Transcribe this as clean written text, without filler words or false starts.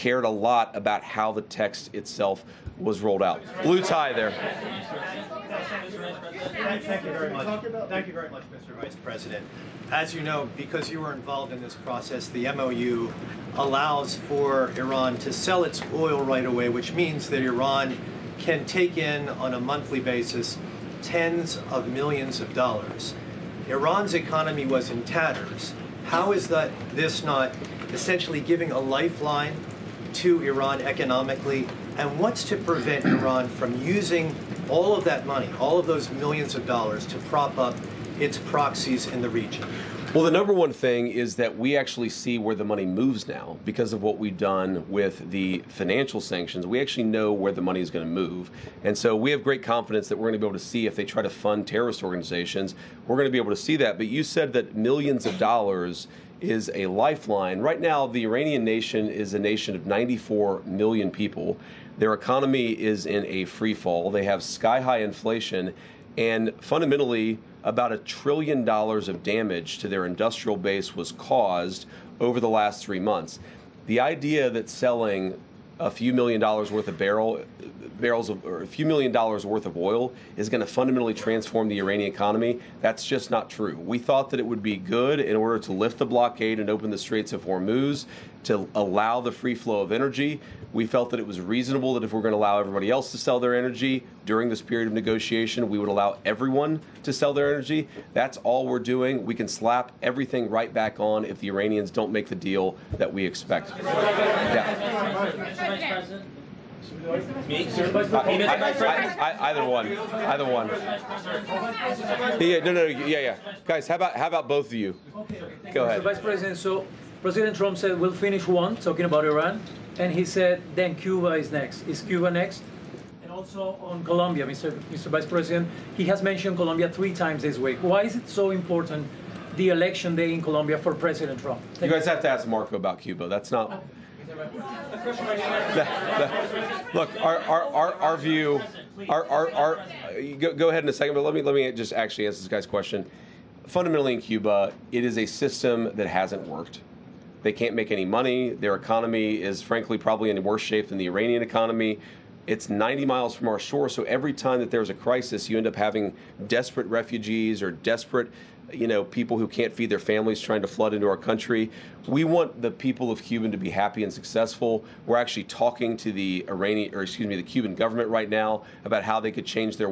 cared a lot about how the text itself was rolled out. Blue tie there. Thank you very much. Thank you very much, Mr. Vice President. As you know, because you were involved in this process, the MOU allows for Iran to sell its oil right away, which means that Iran can take in on a monthly basis tens of millions of dollars. Iran's economy was in tatters. How is this not essentially giving a lifeline to Iran economically? And what's to prevent Iran from using all of that money, all of those millions of dollars, to prop up its proxies in the region? Well, the number one thing is that we actually see where the money moves now because of what we've done with the financial sanctions. We actually know where the money is going to move. And so we have great confidence that we're going to be able to see if they try to fund terrorist organizations, we're going to be able to see that. But you said that millions of dollars is a lifeline. Right now, the Iranian nation is a nation of 94 million people. Their economy is in a free fall. They have sky-high inflation. And fundamentally, about $1 trillion of damage to their industrial base was caused over the last 3 months. The idea that selling a few $1 million worth of barrels of, or a few $1 million worth of oil is going to fundamentally transform the Iranian economy, that's just not true. We thought that it would be good in order to lift the blockade and open the Straits of Hormuz to allow the free flow of energy. We felt that it was reasonable that if we're going to allow everybody else to sell their energy during this period of negotiation, we would allow everyone to sell their energy. That's all we're doing. We can slap everything right back on if the Iranians don't make the deal that we expect. Either one. Yeah. Guys, how about both of you? Go ahead. Mr. Vice President, so President Trump said we'll finish one, talking about Iran, and he said then Cuba is next. Is Cuba next? And also on Colombia, Mr. Vice President, he has mentioned Colombia 3 times this week. Why is it so important, the election day in Colombia for President Trump? You guys have to ask Marco about Cuba. That's not. Look, our view. Go ahead in a second, but let me just actually answer this guy's question. Fundamentally, in Cuba, it is a system that hasn't worked. They can't make any money. Their economy is, frankly, probably in worse shape than the Iranian economy. It's 90 miles from our shore, so every time that there's a crisis, you end up having desperate refugees or desperate, people who can't feed their families trying to flood into our country. We want the people of Cuba to be happy and successful. We're actually talking to the Cuban government right now about how they could change their